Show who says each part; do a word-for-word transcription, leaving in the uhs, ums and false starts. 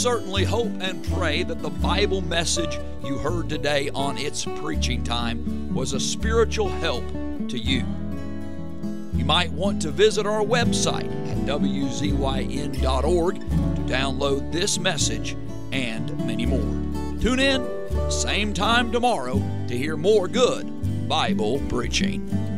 Speaker 1: certainly hope and pray that the Bible message you heard today on It's Preaching Time was a spiritual help to you. You might want to visit our website at w z y n dot org to download this message and many more. Tune in, same time tomorrow, to hear more good Bible preaching.